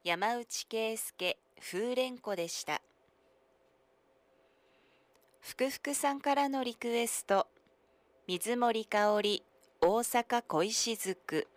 山内圭介風蓮子でした。ふくふくさんからのリクエスト、水森かおり大阪恋しずく。